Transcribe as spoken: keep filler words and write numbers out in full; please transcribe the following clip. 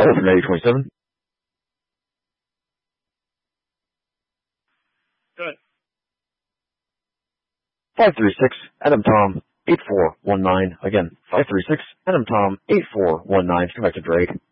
Call from eight twenty-seven. Good. five three six, Adam Tom, eight four one nine. Again, five three six, Adam Tom, eight four one nine. Come back to Drake.